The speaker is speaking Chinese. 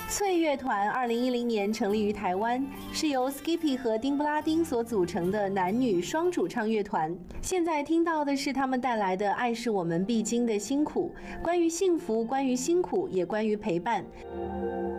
翠乐团2010年成立于台湾，是由 Skippy 和丁布拉丁所组成的男女双主唱乐团。现在听到的是他们带来的《爱是我们必经的辛苦》，关于幸福，关于辛苦，也关于陪伴。